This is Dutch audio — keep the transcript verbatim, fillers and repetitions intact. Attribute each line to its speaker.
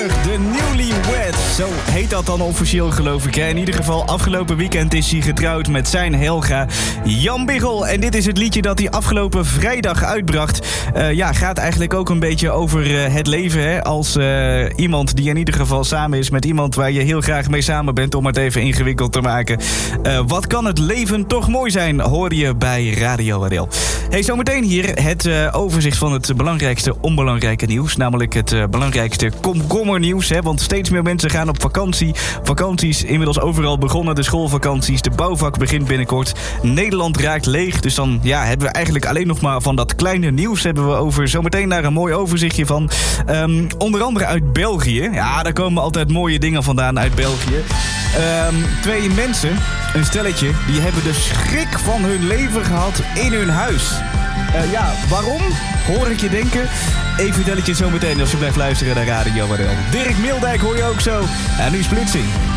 Speaker 1: De Newlywed, zo heet dat dan officieel geloof ik. Hè? In ieder geval, afgelopen weekend is hij getrouwd met zijn Helga, Jan Biggel. En dit is het liedje dat hij afgelopen vrijdag uitbracht. Uh, ja, gaat eigenlijk ook een beetje over uh, het leven. Hè? Als uh, iemand die in ieder geval samen is met iemand waar je heel graag mee samen bent. Om het even ingewikkeld te maken. Uh, wat kan het leven toch mooi zijn, hoor je bij Radio R L. Hey, zometeen hier het uh, overzicht van het belangrijkste onbelangrijke nieuws. Namelijk het uh, belangrijkste komkommernieuws. Hè? Want steeds meer mensen gaan op vakantie. Vakanties inmiddels overal begonnen. De schoolvakanties, de bouwvak begint binnenkort. Nederland raakt leeg. Dus dan ja, hebben we eigenlijk alleen nog maar van dat kleine nieuws hebben we over. Zometeen naar een mooi overzichtje van. Um, onder andere uit België. Ja, daar komen altijd mooie dingen vandaan uit België. Um, twee mensen, een stelletje, die hebben de schrik van hun leven gehad in hun huis. Uh, ja, waarom? Hoor ik je denken? Ik vertel het je zo meteen als je blijft luisteren naar Radio R L. Dirk Mildijk hoor je ook zo. En nu Splitsing.